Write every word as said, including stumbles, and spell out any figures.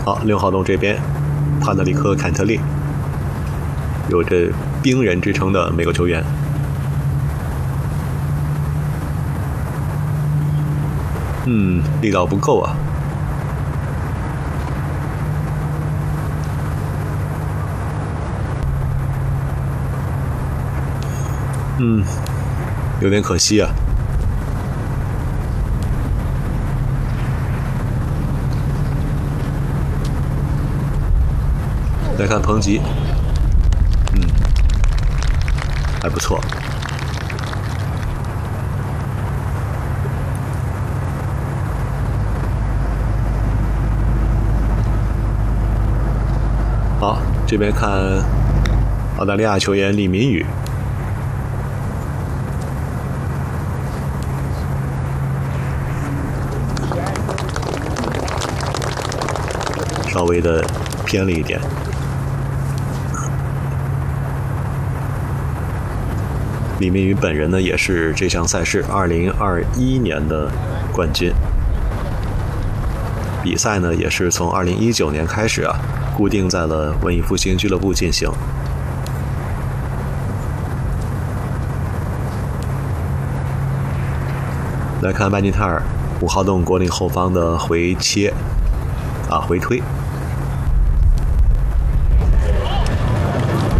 好，六号洞这边，帕特里克·坎特利，有着冰人之称的美国球员。嗯，力道不够啊。嗯，有点可惜啊。来看彭吉，嗯，还不错。好，这边看澳大利亚球员李明宇。稍微的偏了一点。李明宇本人呢，也是这项赛事二零二一年的冠军。比赛呢，也是从二零一九年开始啊，固定在了文艺复兴俱乐部进行。来看麦尼泰尔五号洞果岭后方的回切啊回推。